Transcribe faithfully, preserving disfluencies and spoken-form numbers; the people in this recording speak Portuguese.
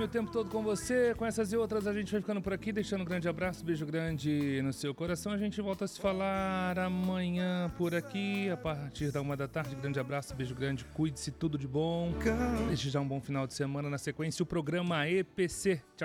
o tempo todo com você. Com essas e outras a gente vai ficando por aqui, deixando um grande abraço, beijo grande no seu coração. A gente volta a se falar amanhã por aqui, a partir da uma da tarde. Grande abraço, beijo grande, cuide-se, tudo de bom. Deixe já um bom final de semana. Na sequência, o programa E P C. Tchau.